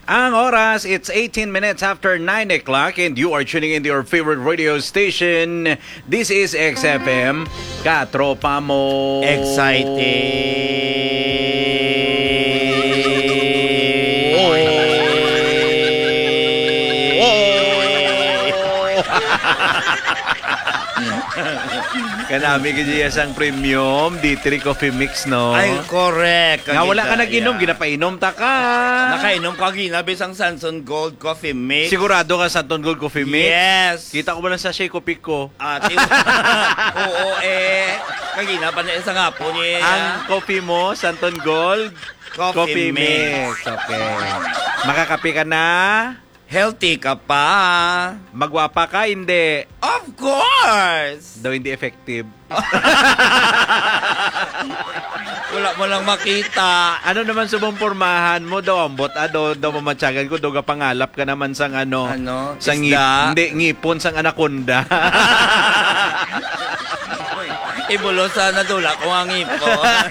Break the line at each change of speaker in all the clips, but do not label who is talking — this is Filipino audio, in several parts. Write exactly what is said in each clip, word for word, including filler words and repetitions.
Ang oras, it's eighteen minutes after nine o'clock and you are tuning into your favorite radio station. This is X F M. Katropa mo. Kanami kaya sang premium D three coffee mix, no?
Ay, correct.
Nga wala ka nag-inom, ginapainom ta ka.
Nakainom ka ginabi sang Sanson Gold Coffee Mix.
Sigurado ka Sanson Gold Coffee Mix?
Yes.
Kita ko ba lang sa Shake Coffee ko?
Ate, oo eh. Kagina pa na isang hapon niya.
Ang coffee mo, Santon Gold
Coffee,
Coffee
Mix.
Mix. Okay. Makakape ka na?
Healthy ka pa.
Magwapa ka? Hindi.
Of course.
Daw hindi effective.
Wala mo lang makita.
Ano naman subong pormahan mo daw ambot ah, daw, daw mamatsagan ko daw pangalap ka naman sang ano,
Ano?
sang
Isda?
ngip, hindi ngipon sang anaconda.
Ibulo sa nadula ko ang ipo.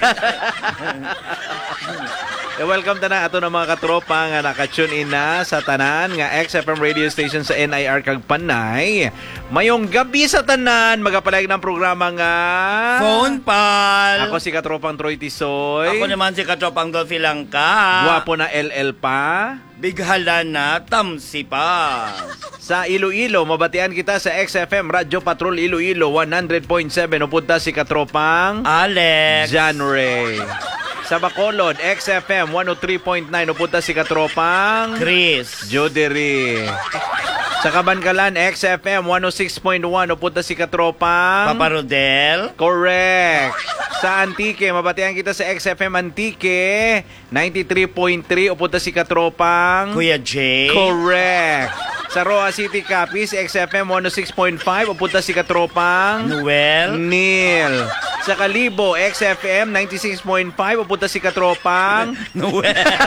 Eh, welcome tanan ato ng mga katropa nga naka-tune in na sa tanan nga X F M radio station sa N I R kag Panay. Mayong gabi sa tanan magapalayag ng programa nga
Phone Pal.
Ako si katropang Troy Tisoy.
Ako naman si Katropang Dolphy Langka.
Guwapo na L L pa.
Bighala na Tamsi pa.
Sa Iloilo, mabatian kita sa X F M Radio Patrol Iloilo one hundred point seven. Upunta si katropang
Alex.
John Ray. Sa Bacolod, X F M one oh three point nine. Upunta si katropang
Chris.
Joderi. Sa Kabankalan, X F M one oh six point one. Upunta si katropang
Papa Rodel.
Correct. Sa Antique, mabatian kita sa X F M Antique ninety-three point three. Upunta si katropang
Kuya Jay.
Correct. Sa Roa City Capiz, X F M one oh six point five. Upunta si katropang
Noel.
Neil. Sa Kalibo, X F M ninety-six point five. Upunta si katropang
Noel.